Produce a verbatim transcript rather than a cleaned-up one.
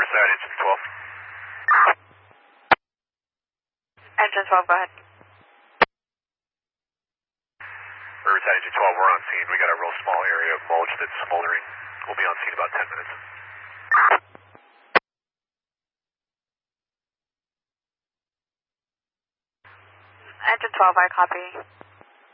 Riverside, engine twelve. Engine twelve, go ahead. Riverside, engine twelve, we're on scene. We got a real small area of mulch that's smoldering. We'll be on scene in about ten minutes. Engine twelve, I copy.